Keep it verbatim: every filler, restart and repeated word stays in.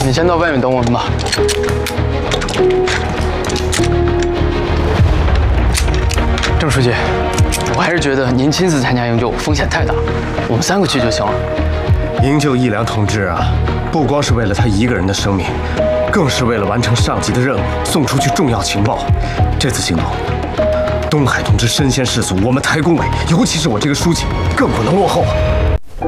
你先到外面等我们吧。郑书记，我还是觉得您亲自参加营救风险太大，我们三个去就行了。 营救义良同志啊，不光是为了他一个人的生命，更是为了完成上级的任务，送出去重要情报。这次行动，东海同志身先士卒，我们台工委，尤其是我这个书记，更不能落后。